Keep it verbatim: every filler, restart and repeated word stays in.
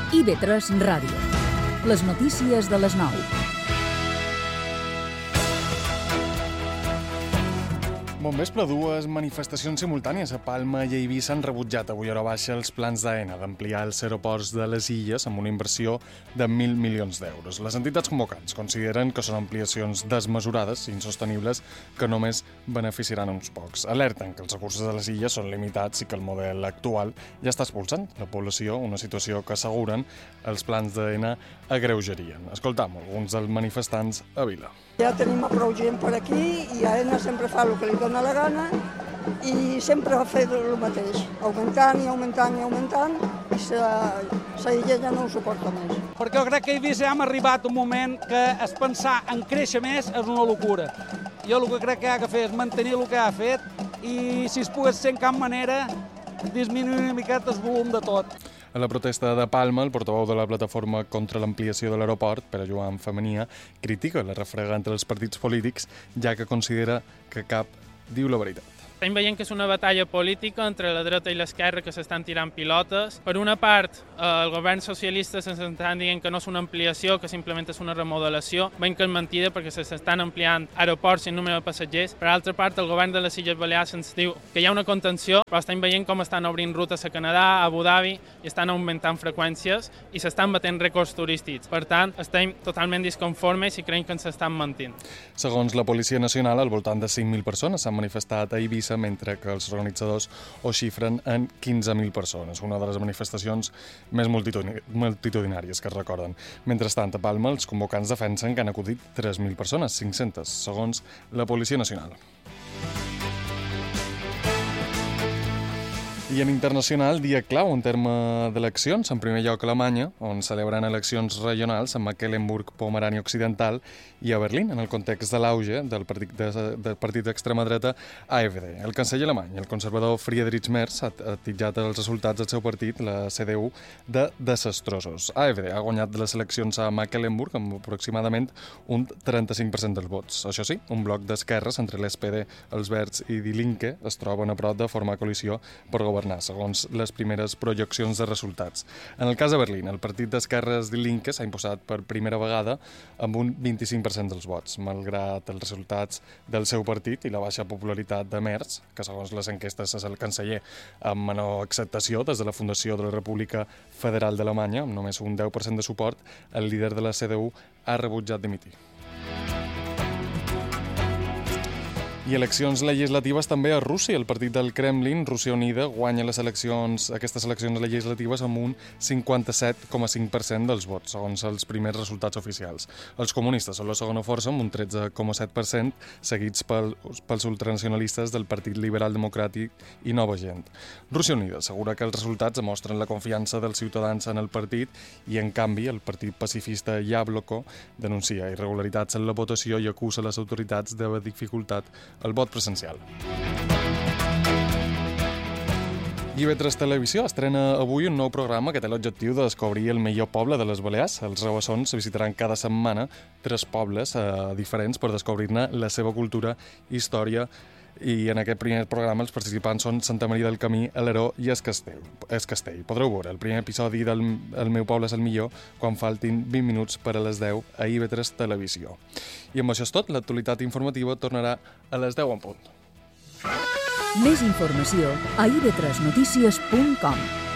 I V tres Ràdio. Les notícies de les nou. Bon vespre. Dues manifestacions simultànies a Palma i a Eivissa han rebutjat avui a hora baixa els plans d'Aena d'ampliar els aeroports de les illes amb una inversió de mil milions d'euros. Les entitats convocants consideren que són ampliacions desmesurades i insostenibles que només beneficiaran uns pocs. Alerten que els recursos de les illes són limitats i que el model actual ja està expulsant la població, una situació que asseguren els plans d'Aena agreujarien. Escoltam alguns dels manifestants a Vila. Ja tenim prou gent per aquí i Aena sempre fa el que li dona la gana i sempre ha fet el mateix, augmentant i augmentant i augmentant i la illa ja no ho suporta més. Perquè jo crec que a Eivissa hem arribat un moment que es pensar en créixer més és una locura. Jo el que crec que ha de fer és mantenir el que ha fet i si es pogués ser en cap manera disminuir una miqueta el volum de tot. A la protesta de Palma, el portaveu de la plataforma contra l'ampliació de l'aeroport, Pere Joan Femenia, critica la refrega entre els partits polítics, ja que considera que cap diu la veritat. Estem veient que és una batalla política entre la dreta i l'esquerra que s'estan tirant pilotes. Per una part, el govern socialista s'estan dient que no és una ampliació, que simplement és una remodelació. Veiem que és mentida perquè s'estan ampliant aeroports i número de passatgers. Per altra part, el govern de les Illes Balears ens diu que hi ha una contenció, però estem veient com estan obrint rutes a Canadà, a Abu Dhabi, i estan augmentant freqüències i s'estan batent rècords turístics. Per tant, estem totalment disconformes i creiem que ens estan mentint. Segons la Policia Nacional, al voltant de cinc mil persones s'han manifestat a Eivissa, mentre que els organitzadors ho xifren en quinze mil persones, una de les manifestacions més multitudinàries que es recorden. Mentrestant, a Palma, els convocants defensen que han acudit tres mil persones, cinc-centes, segons la Policia Nacional. I en internacional, dia clau en terme d'eleccions, en primer lloc a Alemanya, on celebren eleccions regionals a Mecklenburg, Pomerània Occidental, i a Berlín, en el context de l'auge del partit, de, del partit d'extrema dreta A F D. El canceller alemany, el conservador Friedrich Merz, ha titllat els resultats del seu partit, la C D U, de desastrosos. A F D ha guanyat les eleccions a Mecklenburg amb aproximadament un trenta-cinc per cent dels vots. Això sí, un bloc d'esquerres entre l'S P D, els Verds i Die Linke es troben a prop de formar coalició per governar, segons les primeres projeccions de resultats. En el cas de Berlín, el partit d'esquerres Die Linke s'ha imposat per primera vegada amb un vint-i-cinc per cent dels vots, malgrat els resultats del seu partit i la baixa popularitat de Merz, que segons les enquestes és el canceller amb menor acceptació des de la fundació de la República Federal d'Alemanya, amb només un deu per cent de suport, el líder de la C D U ha rebutjat dimitir. I eleccions legislatives també a Rússia. El partit del Kremlin, Rússia Unida, guanya les eleccions, aquestes eleccions legislatives amb un cinquanta-set coma cinc per cent dels vots, segons els primers resultats oficials. Els comunistes són la segona força amb un tretze coma set per cent, seguits pel, pels ultranacionalistes del Partit Liberal Democràtic i Nova Gent. Rússia Unida assegura que els resultats demostren la confiança dels ciutadans en el partit i, en canvi, el partit pacifista Yabloko denuncia irregularitats en la votació i acusa les autoritats d'haver dificultat el vot presencial. I V tres Televisió estrena avui un nou programa que té l'objectiu de descobrir el millor poble de les Balears. Els rabassons visitaran cada setmana tres pobles eh, diferents per descobrir-ne la seva cultura, història, i en aquest primer programa els participants són Santa Maria del Camí, Alaró i Es Castell. Es Castell. Podreu veure el primer episodi del El meu poble és el millor quan faltin vint minuts per a les deu a I V tres Televisió. I amb això és tot, l'actualitat informativa tornarà a les deu en punt. Més informació a i v tres notícies punt com.